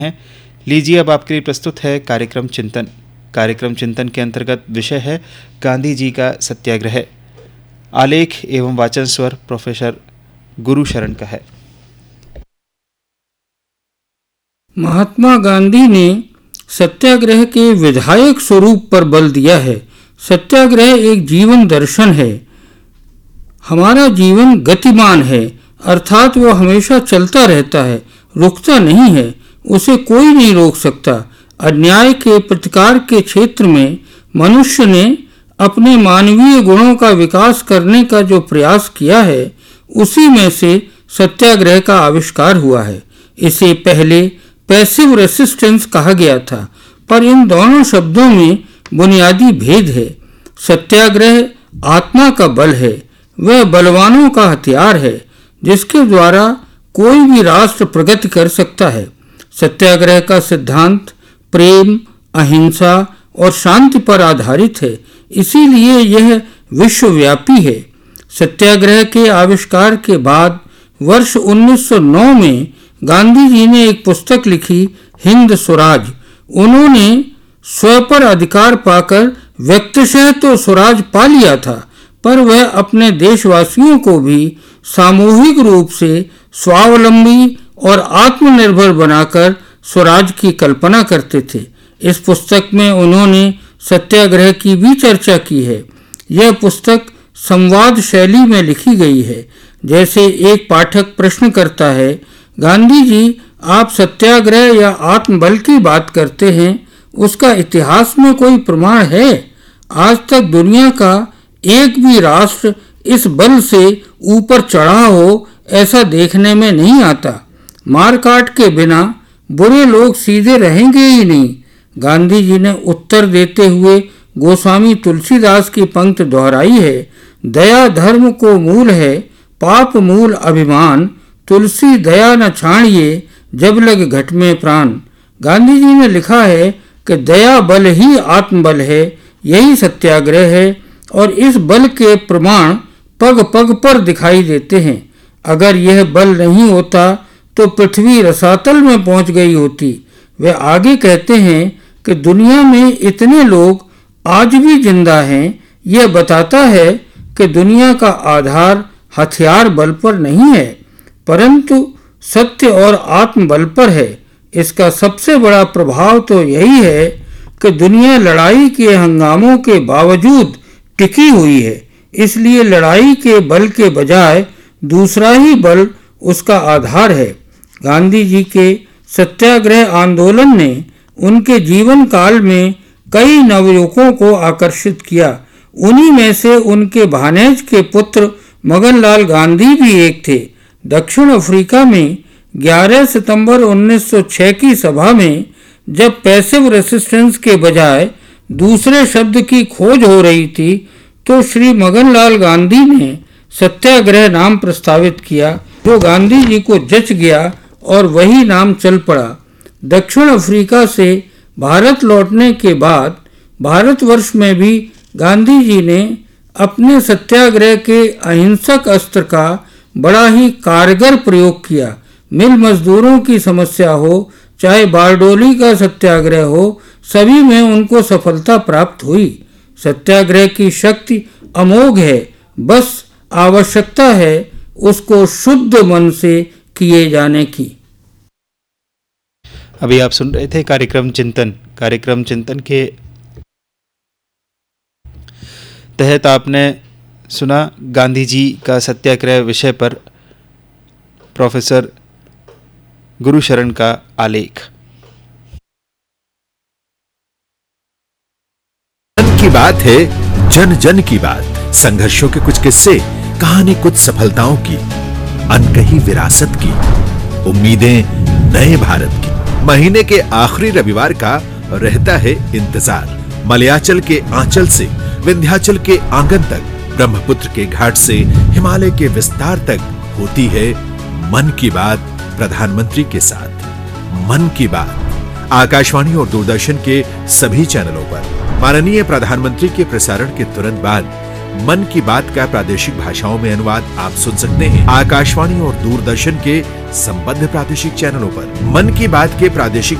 हैं। लीजिए, अब आपके लिए प्रस्तुत है कार्यक्रम चिंतन। कार्यक्रम चिंतन के अंतर्गत विषय है गांधी जी का सत्याग्रह। आलेख एवं वाचन स्वर प्रोफेसर गुरुशरण का है। महात्मा गांधी ने सत्याग्रह के विधायक स्वरूप पर बल दिया है। सत्याग्रह एक जीवन दर्शन है। हमारा जीवन गतिमान है, अर्थात वो हमेशा चलता रहता है, रुकता नहीं है। उसे कोई नहीं रोक सकता। अन्याय के प्रतिकार के क्षेत्र में मनुष्य ने अपने मानवीय गुणों का विकास करने का जो प्रयास किया है, उसी में से सत्याग्रह का आविष्कार हुआ है। इसे पहले पैसिव रेसिस्टेंस कहा गया था, पर इन दोनों शब्दों में बुनियादी भेद है। सत्याग्रह आत्मा का बल है, वह बलवानों का हथियार है जिसके द्वारा कोई भी राष्ट्र प्रगति कर सकता है। सत्याग्रह का सिद्धांत प्रेम, अहिंसा और शांति पर आधारित है, इसीलिए यह विश्वव्यापी है। सत्याग्रह के आविष्कार के बाद वर्ष 1909 में गांधी जी ने एक पुस्तक लिखी, हिंद स्वराज। उन्होंने स्व पर अधिकार पाकर व्यक्तिशः तो स्वराज पा लिया था, पर वह अपने देशवासियों को भी सामूहिक रूप से स्वावलंबी और आत्मनिर्भर बनाकर स्वराज की कल्पना करते थे। इस पुस्तक में उन्होंने सत्याग्रह की भी चर्चा की है। यह पुस्तक संवाद शैली में लिखी गई है। जैसे एक पाठक प्रश्न करता है, गांधी जी, आप सत्याग्रह या आत्मबल की बात करते हैं, उसका इतिहास में कोई प्रमाण है? आज तक दुनिया का एक भी राष्ट्र इस बल से ऊपर चढ़ा हो, ऐसा देखने में नहीं आता। मारकाट के बिना बुरे लोग सीधे रहेंगे ही नहीं। गांधी जी ने उत्तर देते हुए गोस्वामी तुलसीदास की पंक्ति दोहराई है, दया धर्म को मूल है, पाप मूल अभिमान, तुलसी दया न छाणिए, जब लग घट में प्राण। गांधी जी ने लिखा है कि दया बल ही आत्मबल है, यही सत्याग्रह है, और इस बल के प्रमाण पग पग पर दिखाई देते हैं। अगर यह बल नहीं होता तो पृथ्वी रसातल में पहुंच गई होती। वे आगे कहते हैं कि दुनिया में इतने लोग आज भी जिंदा हैं, यह बताता है कि दुनिया का आधार हथियार बल पर नहीं है, परंतु सत्य और आत्मबल पर है। इसका सबसे बड़ा प्रभाव तो यही है कि दुनिया लड़ाई के हंगामों के बावजूद टिकी हुई है, इसलिए लड़ाई के बल के बजाय दूसरा ही बल उसका आधार है। गांधी जी के सत्याग्रह आंदोलन ने उनके जीवन काल में कई नवयुवकों को आकर्षित किया। उन्हीं में से उनके भानेज के पुत्र मगनलाल गांधी भी एक थे। दक्षिण अफ्रीका में 11 सितंबर 1906 की सभा में जब पैसिव रेसिस्टेंस के बजाय दूसरे शब्द की खोज हो रही थी, तो श्री मगनलाल गांधी ने सत्याग्रह नाम प्रस्तावित किया, जो गांधी जी को जच गया और वही नाम चल पड़ा। दक्षिण अफ्रीका से भारत लौटने के बाद भारतवर्ष में भी गांधी जी ने अपने सत्याग्रह के अहिंसक अस्त्र का बड़ा ही कारगर प्रयोग किया। मिल मजदूरों की समस्या हो, चाहे बारडोली का सत्याग्रह हो, सभी में उनको सफलता प्राप्त हुई। सत्याग्रह की शक्ति अमोघ है, बस आवश्यकता है उसको शुद्ध मन से किए जाने की। अभी आप सुन रहे थे कार्यक्रम चिंतन। कार्यक्रम चिंतन के तहत आपने सुना गांधी जी का सत्याग्रह विषय पर प्रोफेसर गुरुशरण का आलेख। मन की बात है, जन जन की बात, संघर्षों के कुछ किस्से, कहानी कुछ सफलताओं की, अनकही विरासत की, उम्मीदें नए भारत की। महीने के आखिरी रविवार का रहता है इंतजार। मलयाचल के आंचल से विंध्याचल के आंगन तक, ब्रह्मपुत्र के घाट से हिमालय के विस्तार तक होती है मन की बात प्रधानमंत्री के साथ। मन की बात आकाशवाणी और दूरदर्शन के सभी चैनलों पर। माननीय प्रधानमंत्री के प्रसारण के तुरंत बाद मन की बात का प्रादेशिक भाषाओं में अनुवाद आप सुन सकते हैं आकाशवाणी और दूरदर्शन के संबद्ध प्रादेशिक चैनलों पर। मन की बात के प्रादेशिक